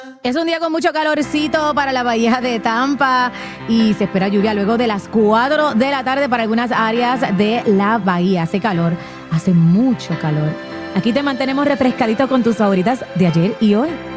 Es un día con mucho calorcito para la bahía de Tampa y se espera lluvia luego de las 4 de la tarde para algunas áreas de la bahía. Hace calor, hace mucho calor. Aquí te mantenemos refrescadito con tus favoritas de ayer y hoy.